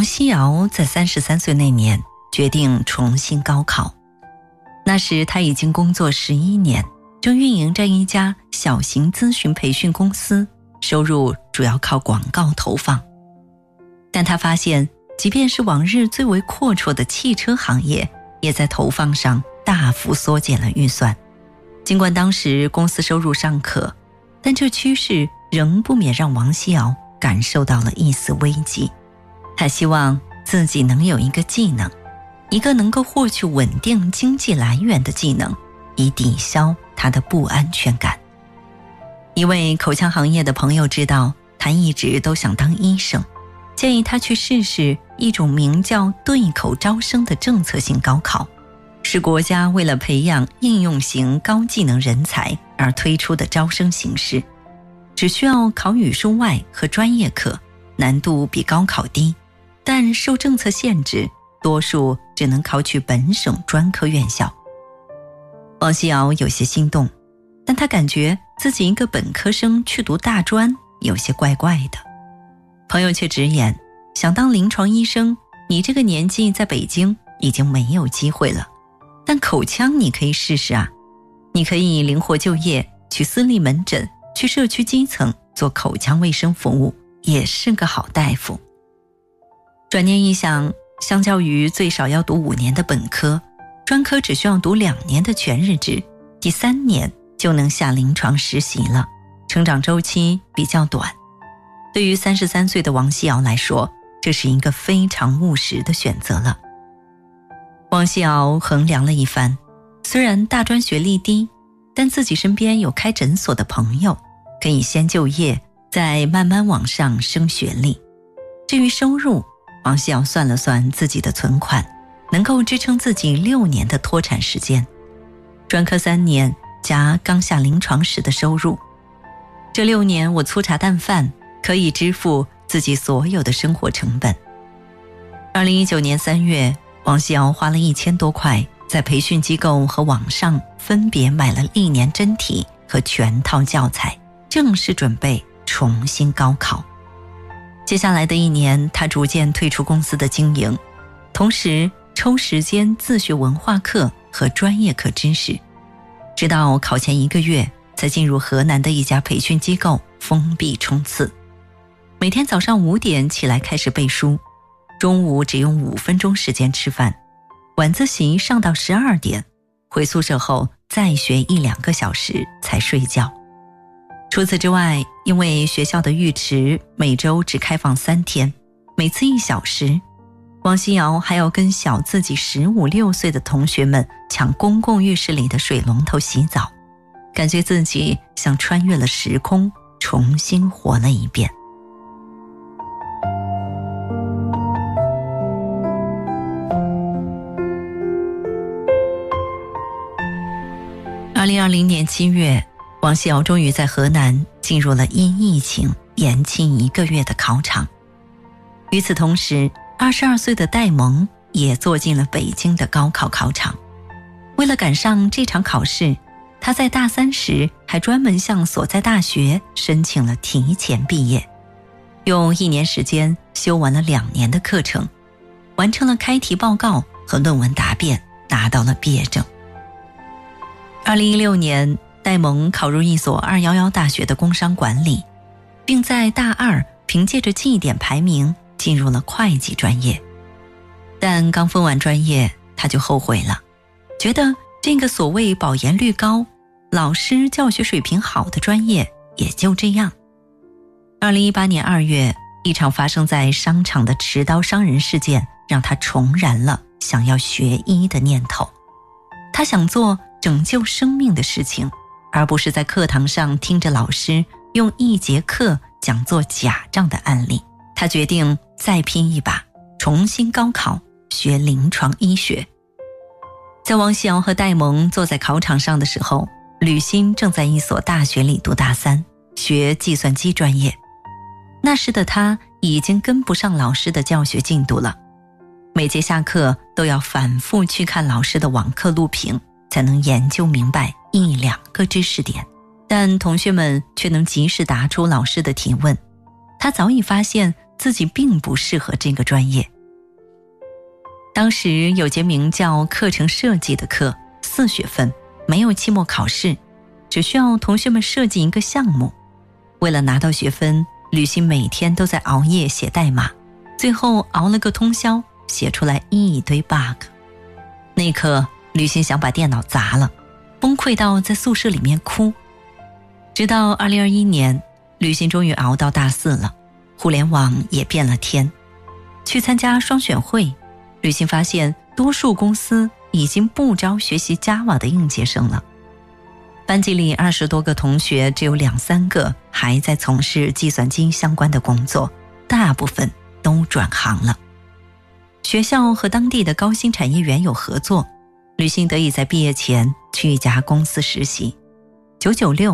王希尧在33岁那年决定重新高考。那时他已经工作11年，正运营着一家小型咨询培训公司，收入主要靠广告投放。但他发现，即便是往日最为阔绰的汽车行业，也在投放上大幅缩减了预算。尽管当时公司收入尚可，但这趋势仍不免让王希尧感受到了一丝危机。他希望自己能有一个技能，一个能够获取稳定经济来源的技能，以抵消他的不安全感。一位口腔行业的朋友知道他一直都想当医生，建议他去试试一种名叫对口招生的政策性高考，是国家为了培养应用型高技能人才而推出的招生形式。只需要考语数外和专业课，难度比高考低，但受政策限制，多数只能考取本省专科院校。王希尧有些心动，但他感觉自己一个本科生去读大专有些怪怪的。朋友却直言，想当临床医生，你这个年纪在北京已经没有机会了，但口腔你可以试试啊，你可以灵活就业，去私立门诊，去社区基层做口腔卫生服务，也是个好大夫。转念一想，相较于最少要读5年的本科，专科只需要读2年的全日制，第3年就能下临床实习了，成长周期比较短。对于33岁的王希尧来说，这是一个非常务实的选择了。王希尧衡量了一番，虽然大专学历低，但自己身边有开诊所的朋友，可以先就业，再慢慢往上升学历。至于收入，王希尧算了算自己的存款，能够支撑自己6年的脱产时间，专科3年加刚下临床时的收入，这6年我粗茶淡饭，可以支付自己所有的生活成本。2019年3月，王希尧花了1000多块，在培训机构和网上分别买了历年真题和全套教材，正式准备重新高考。接下来的1年，他逐渐退出公司的经营，同时抽时间自学文化课和专业课知识，直到考前1个月才进入河南的一家培训机构封闭冲刺。每天早上5点起来开始背书，中午只用5分钟时间吃饭，晚自习上到12点，回宿舍后再学1-2个小时才睡觉。除此之外，因为学校的浴池每周只开放3天，每次1小时，王希尧还要跟小自己15、16岁的同学们抢公共浴室里的水龙头洗澡，感觉自己像穿越了时空，重新活了一遍。2020年7月，王希尧终于在河南进入了因疫情延期1个月的考场。与此同时，22岁的戴蒙也坐进了北京的高考考场。为了赶上这场考试，他在大3时还专门向所在大学申请了提前毕业，用1年时间修完了2年的课程，完成了开题报告和论文答辩，拿到了毕业证。2016年，戴蒙考入一所211大学的工商管理，并在大2凭借着绩点排名进入了会计专业。但刚分完专业，他就后悔了，觉得这个所谓保研率高、老师教学水平好的专业也就这样。2018年2月，一场发生在商场的持刀伤人事件让他重燃了想要学医的念头。他想做拯救生命的事情，而不是在课堂上听着老师用1节课讲做假账的案例。他决定再拼一把，重新高考，学临床医学。在王希尧和戴蒙坐在考场上的时候，吕欣正在一所大学里读大3，学计算机专业。那时的他已经跟不上老师的教学进度了，每节下课都要反复去看老师的网课录屏，才能研究明白1-2个知识点，但同学们却能及时答出老师的提问。他早已发现自己并不适合这个专业。当时有节名叫课程设计的课，4学分，没有期末考试，只需要同学们设计一个项目。为了拿到学分，吕欣每天都在熬夜写代码，最后熬了个通宵，写出来一堆 bug。 那一刻，吕欣想把电脑砸了，崩溃到在宿舍里面哭。直到2021年，吕欣终于熬到大4了，互联网也变了天。去参加双选会，吕欣发现多数公司已经不招学习 Java 的应届生了。班级里20多个同学，只有2-3个还在从事计算机相关的工作，大部分都转行了。学校和当地的高新产业园有合作，吕欣得以在毕业前去一家公司实习，996